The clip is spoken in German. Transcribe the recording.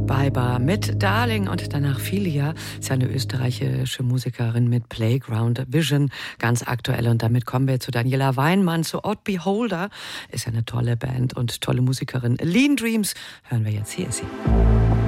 Beiber mit Darling und danach Filia. Ist ja eine österreichische Musikerin mit Playground Vision, ganz aktuell. Und damit kommen wir zu Daniela Weinmann, zu Odd Beholder. Ist ja eine tolle Band und tolle Musikerin. Lean Dreams hören wir jetzt. Hier ist sie.